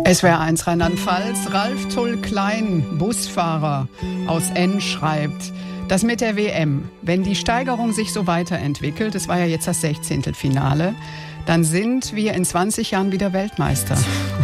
SWR1 Rheinland-Pfalz, Ralf Tull-Klein, Busfahrer aus N, schreibt, das mit der WM, wenn die Steigerung sich so weiterentwickelt, es war ja jetzt das 16. Finale, dann sind wir in 20 Jahren wieder Weltmeister.